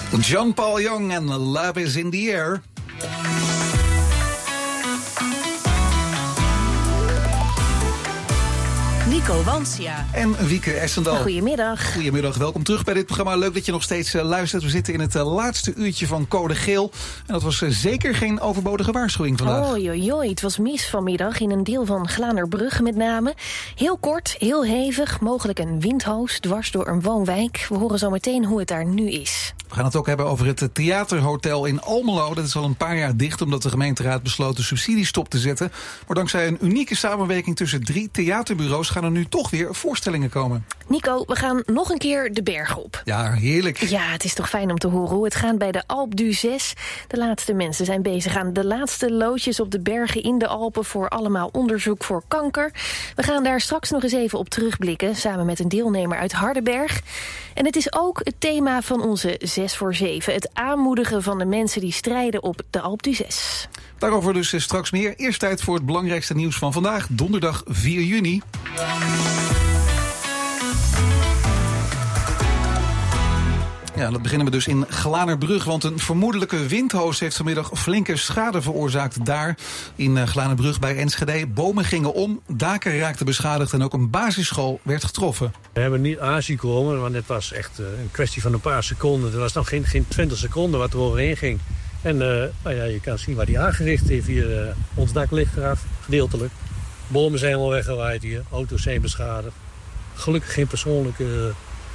John Paul Young en Love is in the Air. Nico Wansia. En Wieke Essendal. Goedemiddag. Goedemiddag, welkom terug bij dit programma. Leuk dat je nog steeds luistert. We zitten in het laatste uurtje van Code Geel. En dat was zeker geen overbodige waarschuwing vandaag. Oei, het was mis vanmiddag in een deel van Glanerbrug met name. Heel kort, heel hevig, mogelijk een windhoos dwars door een woonwijk. We horen zo meteen hoe het daar nu is. We gaan het ook hebben over het theaterhotel in Almelo. Dat is al een paar jaar dicht omdat de gemeenteraad besloot de subsidies stop te zetten. Maar dankzij een unieke samenwerking tussen 3 theaterbureaus gaan er nu toch weer voorstellingen komen. Nico, we gaan nog een keer de bergen op. Ja, heerlijk. Ja, het is toch fijn om te horen hoe het gaat bij de Alpe d'Huez. De laatste mensen zijn bezig aan de laatste loodjes op de bergen in de Alpen voor allemaal onderzoek voor kanker. We gaan daar straks nog eens even op terugblikken, samen met een deelnemer uit Hardenberg. En het is ook het thema van onze 6 voor 7. Het aanmoedigen van de mensen die strijden op de Alpe d'Huez. Daarover dus straks meer. Eerst tijd voor het belangrijkste nieuws van vandaag, donderdag 4 juni. Ja, dat beginnen we dus in Glanerbrug, want een vermoedelijke windhoos heeft vanmiddag flinke schade veroorzaakt daar in Glanerbrug bij Enschede. Bomen gingen om, daken raakten beschadigd en ook een basisschool werd getroffen. We hebben niet aanzien komen, want het was echt een kwestie van een paar seconden. Er was nog geen 20 seconden wat er overheen ging. En je kan zien waar die aangericht heeft hier. Ons dak ligt eraf, gedeeltelijk. Bomen zijn al weggewaaid hier, auto's zijn beschadigd. Gelukkig geen persoonlijke,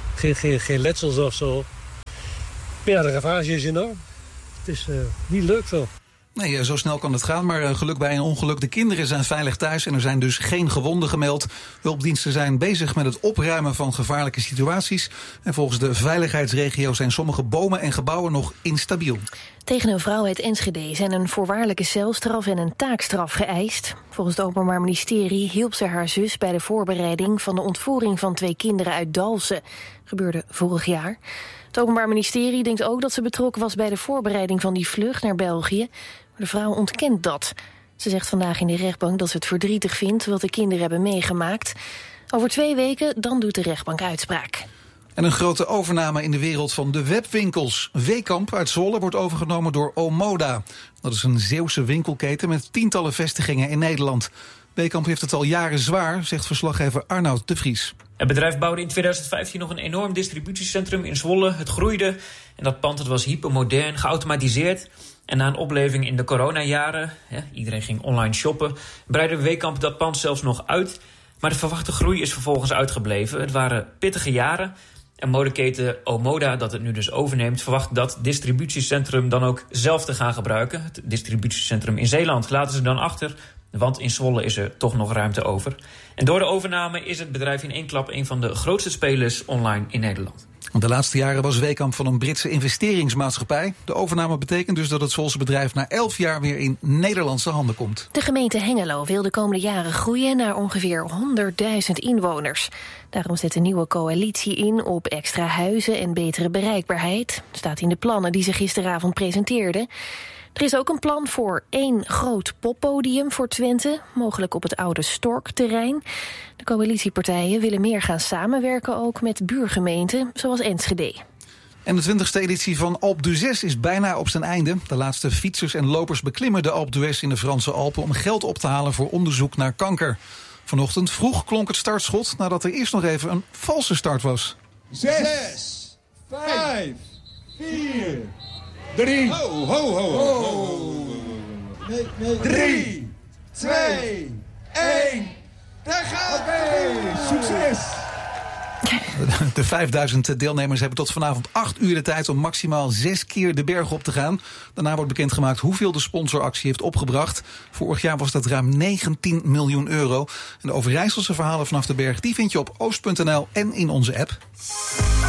geen letsels of zo. Maar ja, de ravage is enorm. Het is niet leuk zo. Nee, zo snel kan het gaan, maar geluk bij een ongeluk. De kinderen zijn veilig thuis en er zijn dus geen gewonden gemeld. Hulpdiensten zijn bezig met het opruimen van gevaarlijke situaties. En volgens de veiligheidsregio zijn sommige bomen en gebouwen nog instabiel. Tegen een vrouw uit Enschede zijn een voorwaardelijke celstraf en een taakstraf geëist. Volgens het Openbaar Ministerie hielp ze haar zus bij de voorbereiding van de ontvoering van 2 kinderen uit Dalfsen. Gebeurde vorig jaar. Het Openbaar Ministerie denkt ook dat ze betrokken was bij de voorbereiding van die vlucht naar België. Maar de vrouw ontkent dat. Ze zegt vandaag in de rechtbank dat ze het verdrietig vindt wat de kinderen hebben meegemaakt. Over 2 weken dan doet de rechtbank uitspraak. En een grote overname in de wereld van de webwinkels. Weekamp uit Zwolle wordt overgenomen door Omoda. Dat is een Zeeuwse winkelketen met tientallen vestigingen in Nederland. Weekamp heeft het al jaren zwaar, zegt verslaggever Arnoud de Vries. Het bedrijf bouwde in 2015 nog een enorm distributiecentrum in Zwolle. Het groeide en dat pand was hypermodern, geautomatiseerd. En na een opleving in de coronajaren, iedereen ging online shoppen, breidde Weekamp dat pand zelfs nog uit. Maar de verwachte groei is vervolgens uitgebleven. Het waren pittige jaren. En modeketen Omoda, dat het nu dus overneemt, verwacht dat distributiecentrum dan ook zelf te gaan gebruiken. Het distributiecentrum in Zeeland laten ze dan achter, want in Zwolle is er toch nog ruimte over. En door de overname is het bedrijf in één klap een van de grootste spelers online in Nederland. De laatste jaren was Weekamp van een Britse investeringsmaatschappij. De overname betekent dus dat het Zwolse bedrijf na 11 jaar weer in Nederlandse handen komt. De gemeente Hengelo wil de komende jaren groeien naar ongeveer 100.000 inwoners. Daarom zet de nieuwe coalitie in op extra huizen en betere bereikbaarheid. Dat staat in de plannen die ze gisteravond presenteerden. Er is ook een plan voor 1 groot poppodium voor Twente, mogelijk op het oude Storkterrein. De coalitiepartijen willen meer gaan samenwerken ook met buurgemeenten, zoals Enschede. En de 20e editie van Alpe d'Huez is bijna op zijn einde. De laatste fietsers en lopers beklimmen de Alpe d'Huez in de Franse Alpen om geld op te halen voor onderzoek naar kanker. Vanochtend vroeg klonk het startschot nadat er eerst nog even een valse start was. 6, 5, 4... 3. Ho, ho, ho, ho. 3, 2, 1. Daar gaat het. Succes. De 5000 deelnemers hebben tot vanavond 8 uur de tijd om maximaal 6 keer de berg op te gaan. Daarna wordt bekendgemaakt hoeveel de sponsoractie heeft opgebracht. Vorig jaar was dat ruim 19 miljoen euro. En de Overijsselse verhalen vanaf de berg die vind je op oost.nl en in onze app.